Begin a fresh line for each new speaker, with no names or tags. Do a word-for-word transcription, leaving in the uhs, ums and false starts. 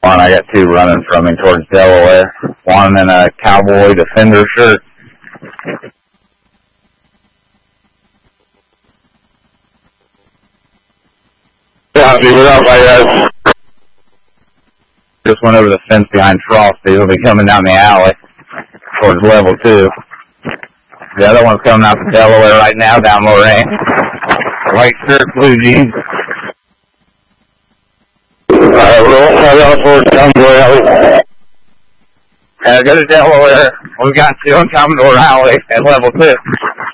One, I got two running from me towards Delaware. One in a cowboy defender shirt.
Copy, what up, my guys?
Just went over the fence behind Frosty. He'll be coming down the alley towards level two. The other one's coming out to Delaware right now, down Lorraine. White shirt, blue jeans.
Alright, we'll head out towards Commodore Alley.
Yeah, go to Delaware. We've got two on Commodore Alley at level two.